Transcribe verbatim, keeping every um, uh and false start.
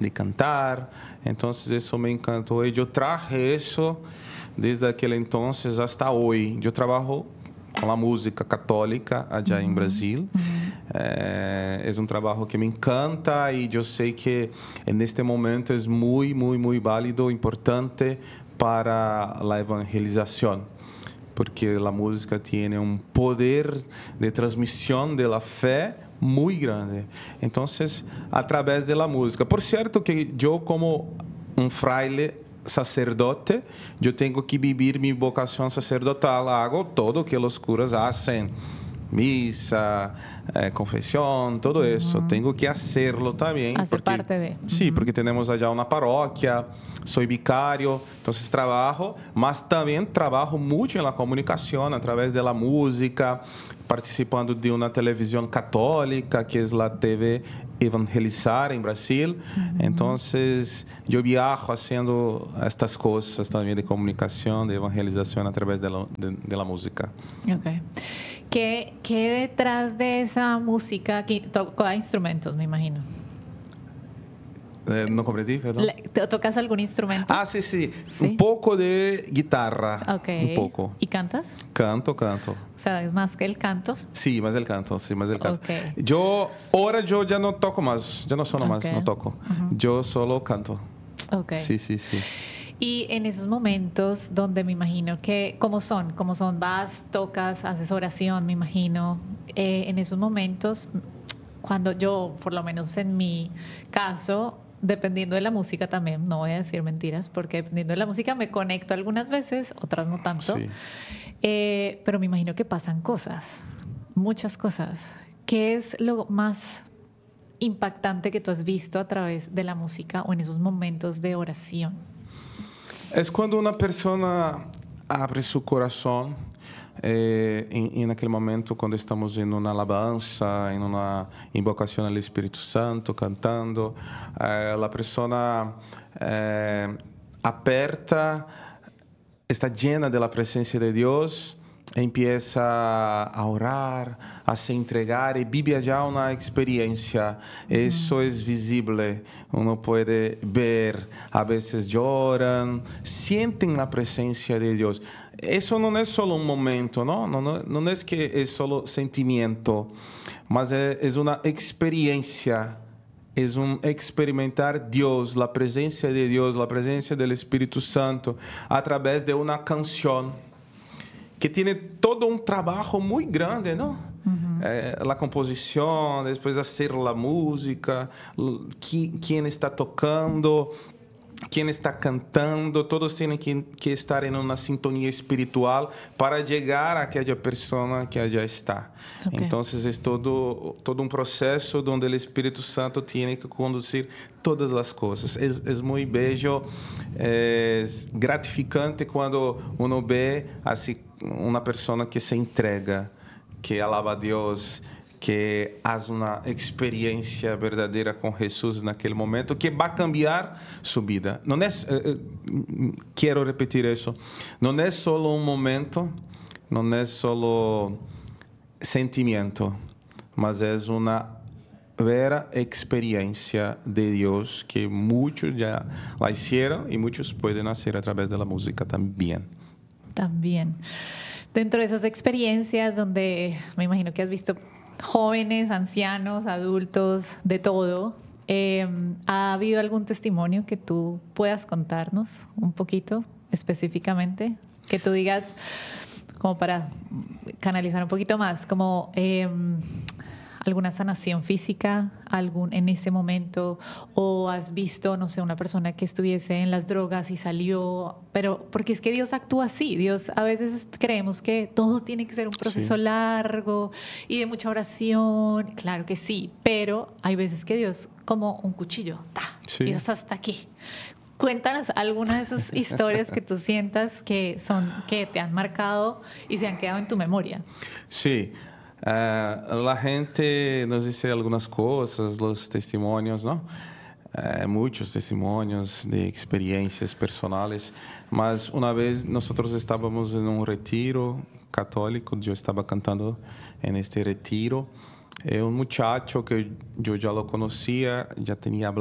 de cantar. Entonces eso me encantó y yo traje eso desde aquel entonces hasta hoy. Yo trabajo con la música católica allá en Brasil. É, é um trabalho que me encanta e eu sei que neste momento é muito, muito, muito válido, importante para a evangelização, porque a música tem um poder de transmissão da fé muito grande. Então, através da música. Por certo que eu, como um fraile sacerdote, eu tenho que viver minha vocação sacerdotal. Hago todo o que os curas fazem. Misa, eh, confesión, todo uh-huh. eso. Tengo que hacerlo también. Hace porque, parte de... Uh-huh. Sí, porque tenemos allá una parroquia, soy vicario, entonces trabajo, mas también trabajo mucho en la comunicación a través de la música, participando de una televisión católica, que es la T V Evangelizar en Brasil. Uh-huh. Entonces, yo viajo haciendo estas cosas también de comunicación, de evangelización a través de la, de, de la música. Okay. ¿Qué, ¿Qué detrás de esa música? Que toca instrumentos, me imagino. Eh, no comprendí, perdón. ¿Tocas algún instrumento? Ah, sí, sí, sí. Un poco de guitarra. Okay. Un poco. ¿Y cantas? Canto, canto. O sea, ¿es más que el canto? Sí, más el canto, sí, más el canto. Okay. Yo, ahora yo ya no toco más, ya no sueno Okay. más, no toco. Uh-huh. Yo solo canto. Okay. Sí, sí, sí. Y en esos momentos donde me imagino que, ¿cómo son? ¿Cómo son? Vas, tocas, haces oración, me imagino. Eh, en esos momentos, cuando yo, por lo menos en mi caso, dependiendo de la música también, no voy a decir mentiras, porque dependiendo de la música me conecto algunas veces, otras no tanto. Sí. Eh, pero me imagino que pasan cosas, muchas cosas. ¿Qué es lo más impactante que tú has visto a través de la música o en esos momentos de oración? Es cuando una persona abre su corazón eh, en, en aquel momento cuando estamos en una alabanza, en una invocación al Espíritu Santo, cantando, eh, la persona eh, aperta, está llena de la presencia de Dios, empieza a orar, a se entregar y vive allá una experiencia. Eso es visible, uno puede ver, a veces lloran, sienten la presencia de Dios. Eso no es solo un momento, ¿no? No, no, no es que es solo sentimiento, mas es, es una experiencia. Es un experimentar Dios, la presencia de Dios, la presencia del Espíritu Santo a través de una canción que tiene todo un trabajo muy grande, ¿no? Uh-huh. Eh, la composición, después hacer la música, qui, quién está tocando, quién está cantando, todos tienen que, que estar en una sintonía espiritual para llegar a aquella persona que allá está. Okay. Entonces es todo, todo un proceso donde el Espíritu Santo tiene que conducir todas las cosas. Es, es muy bello, es gratificante cuando uno ve así una persona que se entrega, que alaba a Dios, que hace una experiencia verdadera con Jesús en aquel momento, que va a cambiar su vida. No es, eh, quiero repetir eso, no es solo un momento, no es solo sentimiento, mas es una vera experiencia de Dios que muchos ya la hicieron y muchos pueden hacer a través de la música también. También. Dentro de esas experiencias donde me imagino que has visto jóvenes, ancianos, adultos, de todo, eh, ¿ha habido algún testimonio que tú puedas contarnos un poquito específicamente? Que tú digas, como para canalizar un poquito más, como eh, alguna sanación física algún, en ese momento, o has visto, no sé, una persona que estuviese en las drogas y salió, pero porque es que Dios actúa así. Dios, a veces creemos que todo tiene que ser un proceso sí. largo y de mucha oración, claro que sí, pero hay veces que Dios, como un cuchillo, ¡ta! Sí. Y es hasta aquí. Cuéntanos alguna de esas historias que tú sientas que son, que te han marcado y se han quedado en tu memoria. Sí. Uh, la gente nos dice algunas cosas, los testimonios, ¿no? Uh, muchos testimonios de experiencias personales, mas una vez nosotros estábamos en un retiro católico, yo estaba cantando en este retiro, y un muchacho que yo ya lo conocía, ya tenía hablado